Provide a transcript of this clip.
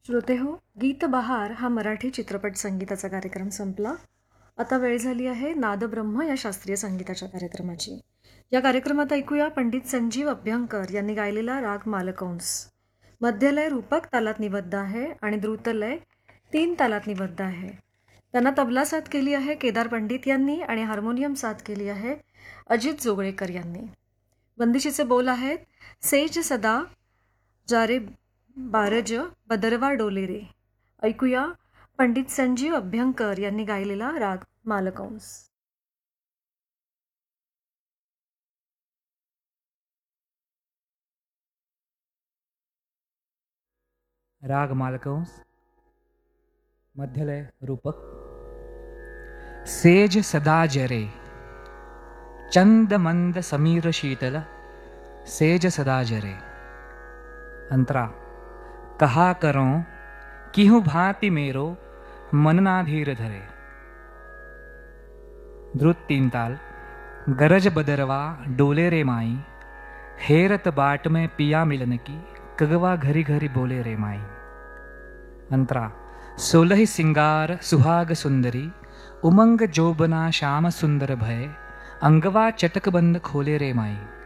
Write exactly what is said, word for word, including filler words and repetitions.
श्रोते हो, गीत बहार हा मराठी चित्रपट संगीताचा कार्यक्रम संपला. आता वेळ झाली आहे नादब्रह्म या शास्त्रीय संगीताच्या कार्यक्रमाची. या कार्यक्रमात ऐकूया पंडित संजीव अभ्यंकर यांनी गायलेला राग मालकंस. मध्यलय रूपक तालात निबद्ध आहे आणि द्रुतलय तीन तालात निबद्ध आहे. त्यांना तबला साथ केली आहे केदार पंडित यांनी आणि हार्मोनियम साथ केली आहे अजित जोगळेकर यांनी. बंदिशीचे बोल आहेत, सेज सदा जारे बारज बदरवा डोले रे. ऐकूया पंडित संजीव अभ्यंकर यांनी गायलेला राग मालकंस. राग मालकंस, मध्यलय रूपक. सेज सदा जरे चंद मंद समीर शीतल, सेज सदा जरे. अंतरा कहा करो किहु भांति मेरो, मन ना धीर धरे. द्रुत तीन ताल. गरज बदरवा डोले रे माई, हेरत बाट में पिया मिलन की, कगवा घरी घरी बोले रे माई. अंतरा सोलहि सिंगार सुहाग सुंदरी, उमंग जोबना श्याम सुंदर भय, अंगवा चटक बंद खोले रे माई.